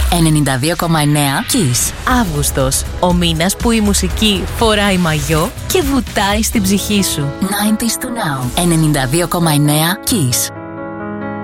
92,9 Kiss. Αύγουστος. Ο μήνας που η μουσική φοράει μαγιό και βουτάει στην ψυχή σου. 90s to now. 92,9 Kiss.